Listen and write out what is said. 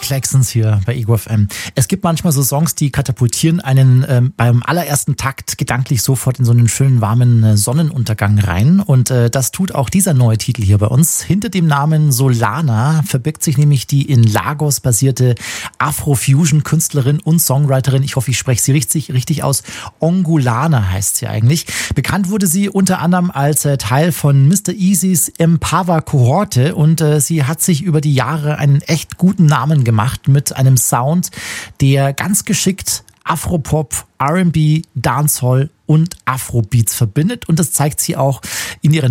Klaxons hier bei Ego FM. Es gibt manchmal so Songs, die katapultieren einen beim allerersten Takt gedanklich sofort in so einen schönen, warmen Sonnenuntergang rein. Und das tut auch dieser neue Titel hier bei uns. Hinter dem Namen Solana verbirgt sich nämlich die in Lagos basierte Afrofusion-Künstlerin und Songwriterin. Ich hoffe, ich spreche sie richtig aus. Ongulana heißt sie eigentlich. Bekannt wurde sie unter anderem als Teil von Mr. Easys Empower-Kohorte und sie hat sich über die Jahre einen echt guten Namen gemacht mit einem Sound, der ganz geschickt Afropop, R&B, Dancehall und Afrobeats verbindet und das zeigt sie auch in ihren